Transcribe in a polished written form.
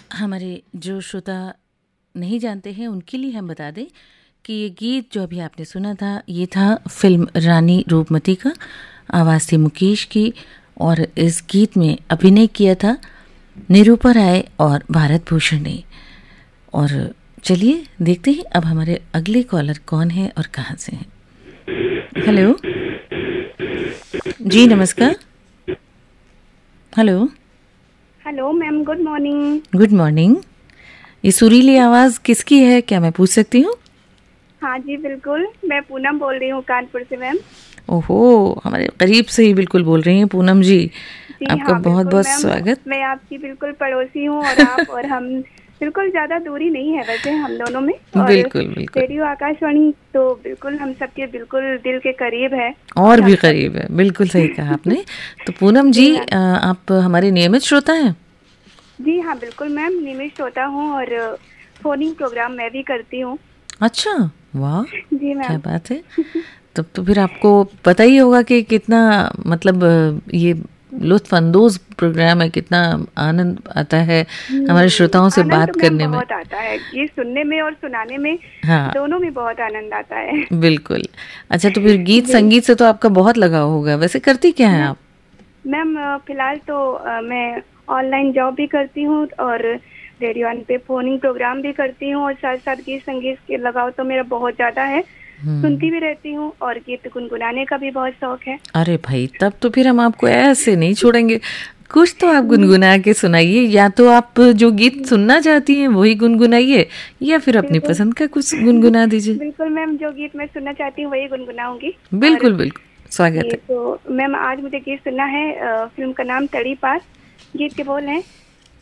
हमारे जो श्रोता नहीं जानते हैं उनके लिए हम बता दें कि ये गीत जो अभी आपने सुना था ये था फिल्म रानी रूपमती का। आवाज़ थी मुकेश की और इस गीत में अभिनय किया था निरूपा राय और भारत भूषण ने। और चलिए देखते हैं अब हमारे अगले कॉलर कौन है और कहाँ से हैं। हेलो जी, नमस्कार। Hello hello ma'am, good morning. Good morning. ये सुरीली आवाज़ किसकी है, क्या मैं पूछ सकती हूँ? हाँ जी बिल्कुल, मैं पूनम बोल रही हूँ कानपुर से मैम। ओहो, हमारे करीब से ही बिल्कुल बोल रही हैं पूनम जी। आपका हाँ, बहुत बहुत मैम, स्वागत। मैं आपकी बिल्कुल पड़ोसी हूँ और आप और हम बिल्कुल ज्यादा दूरी नहीं है वैसे हम दोनों में। और बिल्कुल बिल्कुल, रेडियो आकाशवाणी तो बिल्कुल हम सबके बिल्कुल दिल के करीब है और भी करीब है। बिल्कुल सही कहा आपने। तो पूनम जी, आप हमारे नियमित श्रोता हैं? जी हाँ बिल्कुल मैम, नियमित श्रोता हूँ और फोनिंग प्रोग्राम मैं भी करती हूँ। अच्छा, वाह, जी क्या मैम। बात है। तब तो फिर आपको पता ही होगा कि कितना मतलब ये लुत्फ अंदोज प्रोग्राम है, कितना आनंद आता है हमारे श्रोताओं से आनंद तो बात मैम करने में। बहुत आता है, ये सुनने में और सुनाने में हाँ दोनों में बहुत आनंद आता है। बिल्कुल। अच्छा, तो फिर गीत संगीत से तो आपका बहुत लगाव होगा। वैसे करती क्या है आप? मैम फिलहाल तो मैं ऑनलाइन जॉब भी करती हूँ और रेडियो वन पे फोनिंग प्रोग्राम भी करती हूँ और साथ साथ गीत संगीत के लगाव तो मेरा बहुत ज्यादा है। सुनती भी रहती हूँ और गीत गुनगुनाने का भी बहुत शौक है। अरे भाई, तब तो फिर हम आपको ऐसे नहीं छोड़ेंगे। कुछ तो आप गुनगुना के सुनाइए, या तो आप जो गीत सुनना चाहती हैं वही गुनगुनाइए, या फिर अपनी बिल्कुल पसंद का कुछ गुनगुना दीजिए। बिल्कुल मैम, जो गीत मैं सुनना चाहती हूँ वही गुनगुनाऊंगी। और बिल्कुल बिल्कुल, स्वागत ये है। तो मैम आज मुझे गीत सुनना है, फिल्म का नाम तड़ी पास। गीत के बोल हैं,